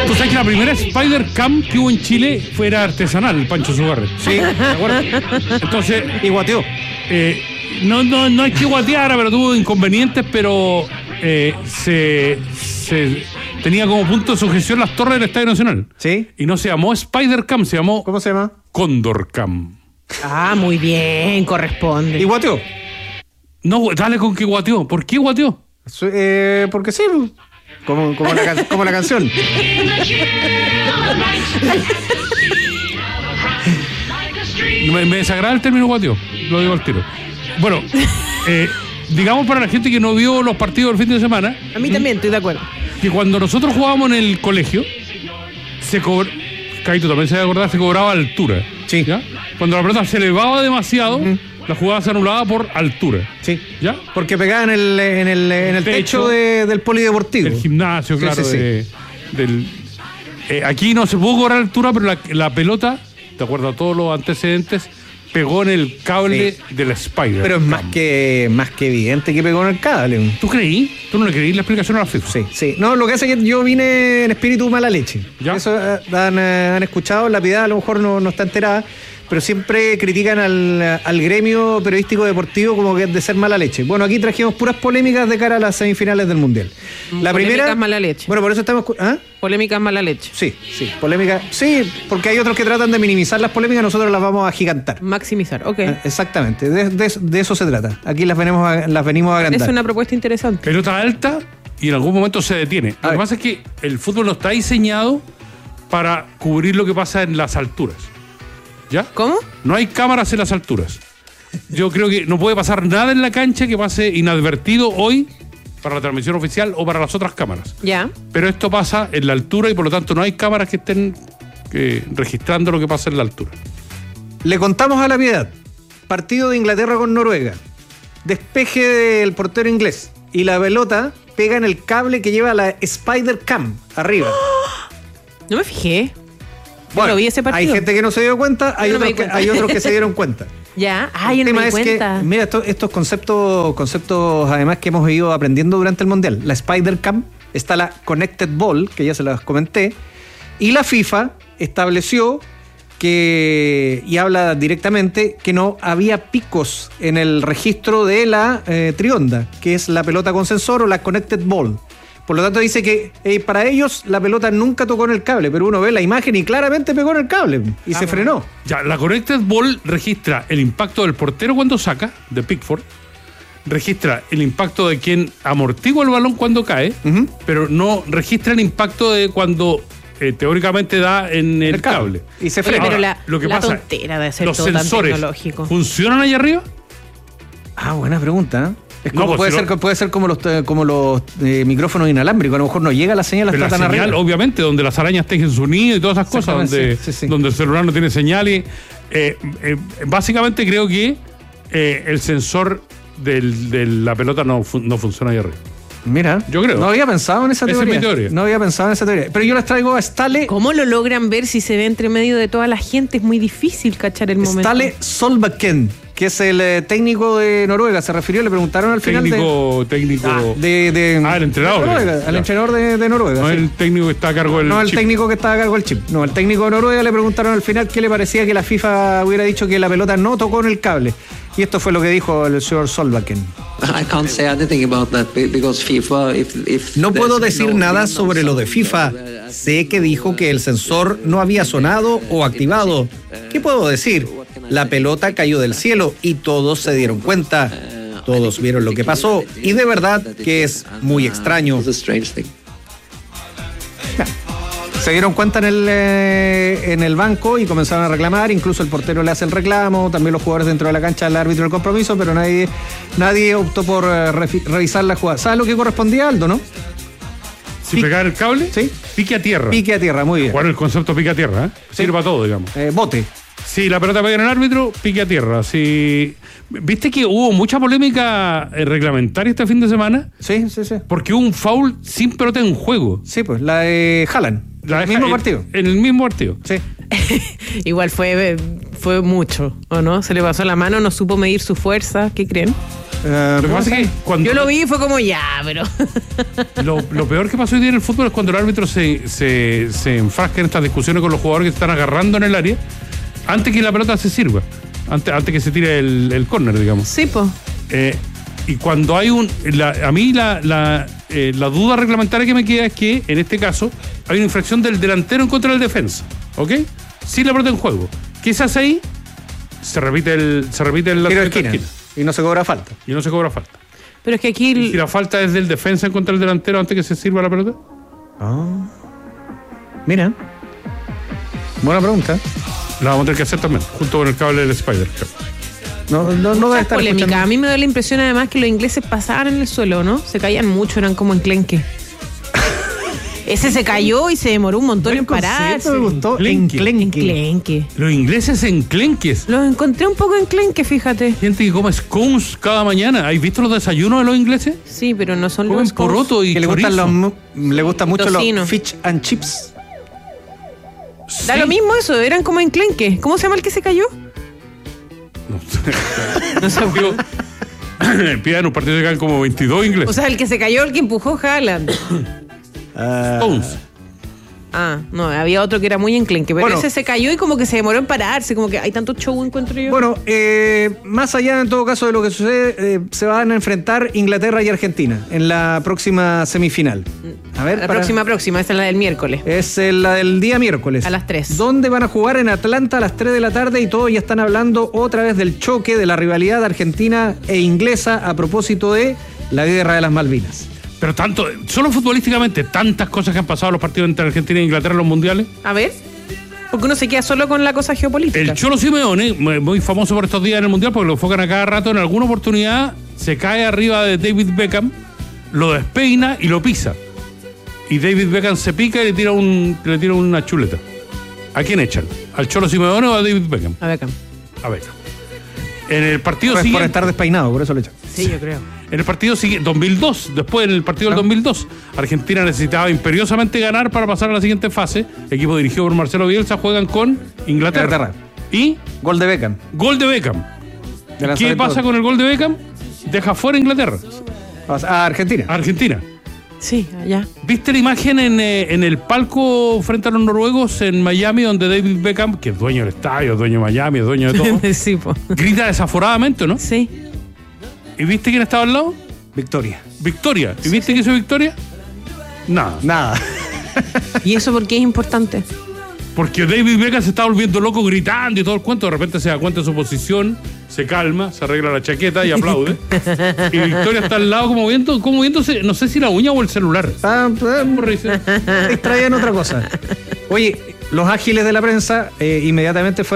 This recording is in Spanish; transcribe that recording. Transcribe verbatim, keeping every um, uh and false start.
Tú sabes que la primera Spider Cam que hubo en Chile fue era artesanal, el Pancho Sugarre. Sí, ¿de acuerdo? Entonces, Y guateó. eh, no, no, no es que guateara, pero tuvo inconvenientes, pero eh, se, se tenía como punto de sujeción las torres del Estadio Nacional. ¿Sí? Y no se llamó Spider Cam, se llamó ¿Cómo se llama? Cóndor Cam. Ah, muy bien, corresponde. Y guateó. No, dale con que guateó. ¿Por qué guateó? Su- Eh, porque sí, como, como, la, can- como la canción. Me, me desagrada el término guateó, lo digo al tiro. Bueno, eh, digamos para la gente que no vio los partidos del fin de semana, A mí también, estoy de acuerdo. que cuando nosotros jugábamos en el colegio, se cobraba, Caito también se debe acordar, se cobraba altura. Sí. ¿Ya? Cuando la pelota se elevaba demasiado, Ujú. la jugada se anulaba por altura. Sí. ¿Ya? Porque pegaba en el, en el, en el techo, Techo. de- del polideportivo. El gimnasio, Sí, claro. sí, sí. de- del, eh, aquí no se pudo cobrar altura, pero la, la pelota, de acuerdo a todos los antecedentes, pegó en el cable Sí. de la Spider. Pero es más que, más que evidente que pegó en el cable. ¿Tú creí? ¿Tú no le creí la explicación a la FIFA? Sí, sí. No, lo que hace es que yo vine en espíritu mala leche. ¿Ya? Eso eh, han, eh, han escuchado, la piedad a lo mejor no, no está enterada, pero siempre critican al, al gremio periodístico deportivo como que es de ser mala leche. Bueno, aquí trajimos puras polémicas de cara a las semifinales del Mundial. La Polémicas primera... mala leche. Bueno, por eso estamos... cu- ¿Ah? Polémicas mala leche. Sí, sí, polémica. Sí, porque hay otros que tratan de minimizar las polémicas, nosotros las vamos a gigantar. Maximizar, ok. Eh, Exactamente, de, de- de eso se trata. Aquí las venimos a, las venimos a agrandar. Es una propuesta interesante. Pelota alta y en algún momento se detiene. A Lo que ver. pasa es que el fútbol no está diseñado para cubrir lo que pasa en las alturas. ¿Ya? ¿Cómo? No hay cámaras en las alturas. Yo creo que no puede pasar nada en la cancha que pase inadvertido hoy para la transmisión oficial o para las otras cámaras. Ya. Pero esto pasa en la altura y por lo tanto no hay cámaras que estén eh, registrando lo que pasa en la altura. Le contamos a la piedad. Partido de Inglaterra con Noruega. Despeje del portero inglés. Y la pelota pega en el cable que lleva la Spider Cam arriba. No me fijé. Yo lo vi ese partido. hay gente que no se dio cuenta, hay, Yo no me otros, di que, cuenta. hay otros que se dieron cuenta. Ya. Ay, yo no El me tema di es cuenta. que, mira, esto- estos conceptos, conceptos además que hemos ido aprendiendo durante el Mundial. La Spider Cam, está la Connected Ball, que ya se las comenté, y la FIFA estableció que, y habla directamente, que no había picos en el registro de la eh, trionda, que es la pelota con sensor o la Connected Ball. Por lo tanto dice que eh, para ellos la pelota nunca tocó en el cable, pero uno ve la imagen y claramente pegó en el cable y se frenó. Ya, la Connected Ball registra el impacto del portero cuando saca, de Pickford, registra el impacto de quien amortigua el balón cuando cae, Ujú. pero no registra el impacto de cuando eh, teóricamente da en el, El cable. cable. Y se Oye, frena. pero Ahora, la, lo que la pasa, tontera de ser los todo tan sensores tecnológico. ¿funcionan ahí arriba? Ah, buena pregunta. ¿eh? Es No, como, pues, puede, si ser, no- puede ser como los, eh, como los eh, micrófonos inalámbricos. A lo mejor no llega la señal Pero hasta la tan señal, arriba. obviamente, donde las arañas tejen su nido y todas esas cosas, Exactamente, donde, sí, sí, sí. donde el celular no tiene señal. Y, eh, eh, básicamente creo que eh, el sensor del- de la pelota no, fun- no funciona ahí arriba. Mira, Yo creo. No había pensado en esa Esa es teoría. mi teoría. No había pensado en esa teoría. Pero yo les traigo a Stale, ¿Cómo lo logran ver si se ve entre medio de toda la gente? Es muy difícil cachar el momento. Stale Solbakken, que es el eh, técnico de Noruega. Se refirió, le preguntaron al final de- Técnico, técnico. de, de- Ah, el entrenador. de Noruega, Ya. al entrenador de, de Noruega. no sí. el técnico que está a cargo del No, el chip. técnico que estaba a cargo del chip. No, el técnico de Noruega le preguntaron al final qué le parecía que la FIFA hubiera dicho que la pelota no tocó en el cable. Y esto fue lo que dijo el señor Solbakken. I can't say anything about that be- because FIFA, if, if No puedo there's decir no- nada sobre lo de FIFA. Sé que dijo que el sensor no había sonado o activado. ¿Qué puedo decir? La pelota cayó del cielo y todos se dieron cuenta. Todos vieron lo que pasó y de verdad que es muy extraño. It's a strange thing. Se dieron cuenta en el, eh, en el banco y comenzaron a reclamar. Incluso el portero le hace el reclamo, también los jugadores dentro de la cancha al árbitro del compromiso, pero nadie, nadie optó por eh, refi- revisar la jugada. ¿Sabes lo que correspondía, Aldo, no? Si Pique- pegar el cable, Sí. pique a tierra. Pique a tierra, muy bien. ¿Cuál es el concepto pique a tierra? ¿eh? Sirve para todo, digamos. Eh, bote. Si la pelota pega en el árbitro, pique a tierra. Si... ¿Viste que hubo mucha polémica eh, reglamentaria este fin de semana? Sí, sí, sí. Porque hubo un foul sin pelota en juego. Sí, pues, la de Haaland. La el deja- mismo en- partido. En el mismo partido. Sí. Igual fue, fue mucho, ¿o no? Se le pasó la mano, no supo medir su fuerza. ¿Qué creen? Eh, Lo que pasa es que cuando Yo lo vi y fue como ya, pero. Lo, lo peor que pasó hoy día en el fútbol es cuando el árbitro se, se, se enfrasca en estas discusiones con los jugadores que se están agarrando en el área antes que la pelota se sirva, antes, antes que se tire el, el córner, digamos. Sí, pues. Eh, y cuando hay un... La, a mí la, la, eh, la duda reglamentaria que me queda es que, en este caso, hay una infracción del delantero en contra del defensa, ¿ok? Sin la pelota en juego. ¿Qué se hace ahí? Se repite el... Se repite el tiro de esquina. Y no se cobra falta. Y no se cobra falta. Pero es que aquí. ¿Y si la falta es del defensa en contra del delantero antes que se sirva la pelota? Ah. Mira. Buena pregunta. La vamos a tener que hacer también, junto con el cable del Spider. No, no, no debe Es estar polémica. escuchando. A mí me da la impresión además que los ingleses pasaban en el suelo, ¿no? Se caían mucho, eran como enclenque. Ese se cayó y se demoró un montón Buen en pararse. concepto, me gustó. Enclenque. Enclenque. Enclenque. Los ingleses enclenques. Los encontré un poco enclenque, fíjate. Gente que come scones cada mañana. ¿Has visto los desayunos de los ingleses? Sí, pero no son Comen los poroto y Que le gustan chorizo. los, mu- le gustan mucho Tocino. los fish and chips. Da Sí. lo mismo eso, eran como enclenque. ¿Cómo se llama el que se cayó? No sé. Digo, Pida en un partido que caen como veintidós ingleses. O sea, el que se cayó, el que empujó Haaland. Ah, Stones. Ah, no, había otro que era muy enclenque, pero Bueno. ese se cayó y como que se demoró en pararse, como que hay tanto show, encuentro yo. Bueno, eh, más allá en todo caso de lo que sucede, eh, se van a enfrentar Inglaterra y Argentina en la próxima semifinal. A ver, la para- próxima, próxima, esa es la del miércoles. Es eh, la del día miércoles. A las tres. Donde van a jugar en Atlanta a las tres de la tarde y todos ya están hablando otra vez del choque, de la rivalidad argentina e inglesa a propósito de la guerra de las Malvinas. Pero tanto, solo futbolísticamente, tantas cosas que han pasado en los partidos entre Argentina e Inglaterra en los mundiales. A ver, porque uno se queda solo con la cosa geopolítica. El Cholo Simeone, muy famoso por estos días en el mundial, porque lo enfocan a cada rato, en alguna oportunidad se cae arriba de David Beckham, lo despeina y lo pisa. Y David Beckham se pica y le tira, un, le tira una chuleta. ¿A quién echan? ¿Al Cholo Simeone o a David Beckham? A ver, acá. A Beckham. En el partido Por, por siguiente. estar despeinado, por eso le echan. Sí, yo creo. En el partido siguiente, dos mil dos, después en el partido del dos mil dos, Argentina necesitaba imperiosamente ganar para pasar a la siguiente fase. Equipo dirigido por Marcelo Bielsa, juegan con Inglaterra. Inglaterra. Y Gol de Beckham. gol de Beckham. De ¿Qué lanzamiento. pasa con el gol de Beckham? Deja fuera a Inglaterra, A Argentina. a Argentina. Sí, allá. ¿Viste la imagen en, eh, en el palco frente a los noruegos en Miami, donde David Beckham, que es dueño del estadio, es dueño de Miami, es dueño de todo, sí, po. grita desaforadamente, ¿no? Sí. ¿Y viste quién estaba al lado? Victoria. Victoria. ¿Y viste qué hizo Victoria? Nada. Nada. ¿Y eso por qué es importante? Porque David Beckham se está volviendo loco gritando y todo el cuento. De repente se da cuenta de su posición, se calma, se arregla la chaqueta y aplaude. Y Victoria está al lado como viendo, como viéndose, no sé si la uña o el celular. Ah, pues, ¿Cómo reírse? distraída en otra cosa. Oye, los ágiles de la prensa eh, inmediatamente fueron